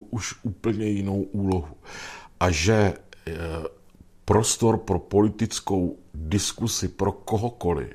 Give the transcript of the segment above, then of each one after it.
už úplně jinou úlohu. A že prostor pro politickou diskusi pro kohokoliv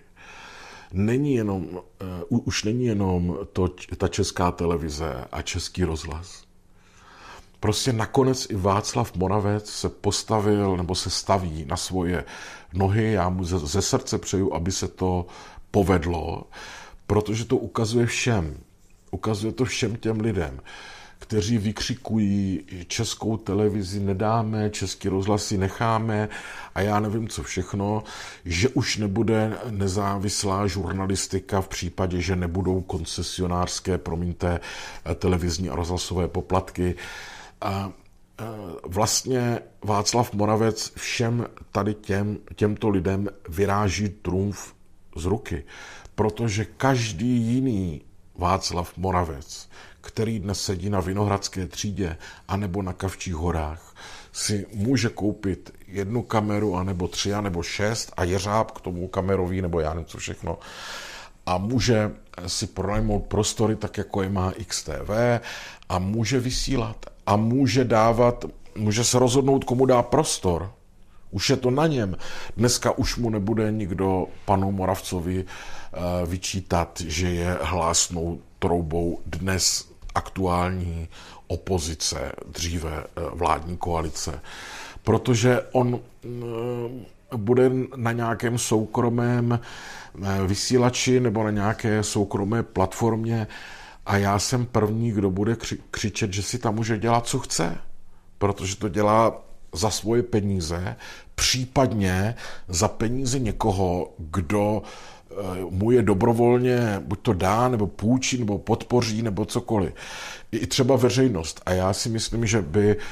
už není jenom ta Česká televize a Český rozhlas. Prostě nakonec i Václav Moravec se postavil nebo se staví na svoje nohy. Já mu ze srdce přeju, aby se to povedlo, protože to ukazuje všem. Ukazuje to všem těm lidem, kteří vykřikují Českou televizi nedáme, Český rozhlas si necháme a já nevím co všechno, že už nebude nezávislá žurnalistika v případě, že nebudou koncesionářské, televizní a rozhlasové poplatky. A vlastně Václav Moravec všem tady těmto lidem vyráží trumf z ruky, protože každý jiný Václav Moravec, který dnes sedí na Vinohradské třídě anebo na Kavčích horách, si může koupit 1 kameru, anebo 3, anebo 6 a jeřáb k tomu kamerový, nebo já nevím co všechno. A může si pronajmout prostory, tak jako je má XTV, a může vysílat. A může se rozhodnout, komu dá prostor. Už je to na něm. Dneska už mu nebude nikdo panu Moravcovi vyčítat, že je hlásnou troubou dnes aktuální opozice, dříve vládní koalice. Protože on bude na nějakém soukromém vysílači nebo na nějaké soukromé platformě a já jsem první, kdo bude křičet, že si tam může dělat, co chce. Protože to dělá za svoje peníze, případně za peníze někoho, kdo mu je dobrovolně buď to dá, nebo půjčí, nebo podpoří, nebo cokoliv. I třeba veřejnost. A já si myslím, že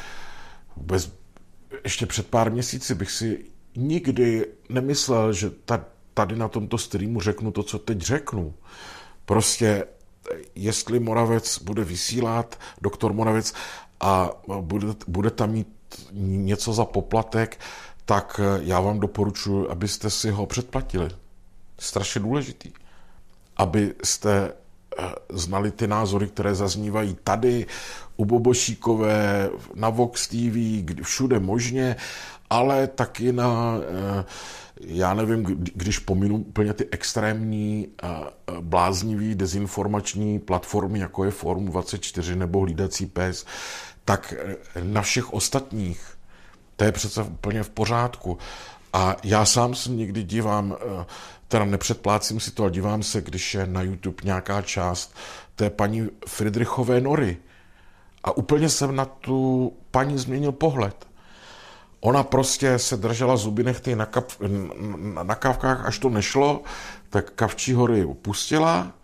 ještě před pár měsíci bych si nikdy nemyslel, že tady na tomto streamu řeknu to, co teď řeknu. Prostě jestli Moravec bude vysílat, doktor Moravec, a bude tam mít něco za poplatek, tak já vám doporučuji, abyste si ho předplatili. Strašně důležitý. Abyste znali ty názory, které zaznívají tady, u Bobošíkové, na Vox TV, všude možně, ale taky na, já nevím, když pominu úplně ty extrémní, bláznivý, dezinformační platformy, jako je Forum 24 nebo Hlídací pes, tak na všech ostatních. To je přece úplně v pořádku. A já sám se někdy dívám, teda nepředplácím si to, ale dívám se, když je na YouTube nějaká část té paní Fridrichové Nory. A úplně jsem na tu paní změnil pohled. Ona prostě se držela zuby nehty na Kavkách, až to nešlo, tak Kavčí hory upustila,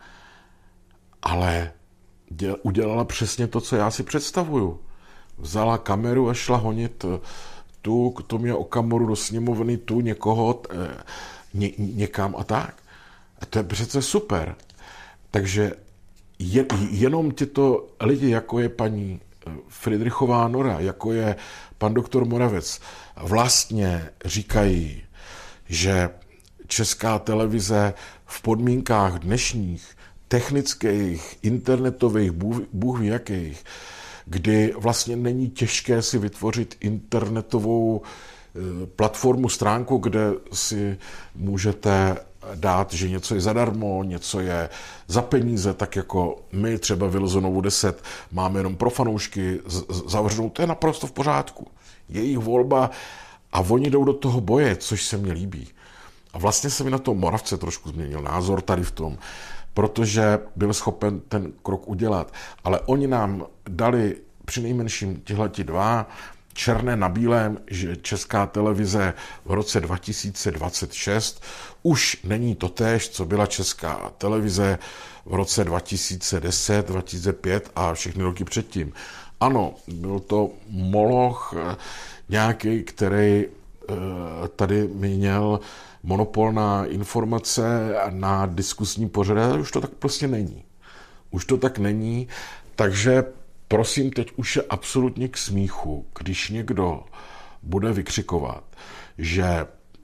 ale udělala přesně to, co já si představuju. Vzala kameru a šla honit tu k Tomio Okamoru do sněmovny, tu někoho někam a tak. A to je přece super. Takže jenom tyto lidi, jako je paní Fridrichová Nora, jako je pan doktor Moravec, vlastně říkají, že Česká televize v podmínkách dnešních, technických, internetových, bůh ví jakých, kdy vlastně není těžké si vytvořit internetovou platformu, stránku, kde si můžete dát, že něco je zadarmo, něco je za peníze, tak jako my třeba Vilzonovu 10 máme jenom pro fanoušky zavřenou, to je naprosto v pořádku. Jejich volba a oni jdou do toho boje, což se mně líbí. A vlastně se mi na tom Moravce trošku změnil názor tady v tom, protože byl schopen ten krok udělat. Ale oni nám dali přinejmenším tihleti 2 černé na bílém, že Česká televize v roce 2026 už není totéž, co byla Česká televize v roce 2010, 2005 a všechny roky předtím. Ano, byl to moloch nějaký, který tady měl monopol na informace a na diskusní pořad, ale už to tak prostě není. Už to tak není, takže prosím, teď už je absolutně k smíchu, když někdo bude vykřikovat, že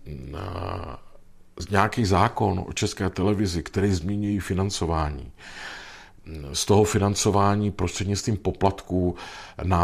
nějaký zákon o České televizi, který změní financování, z toho financování prostřednictvím poplatků na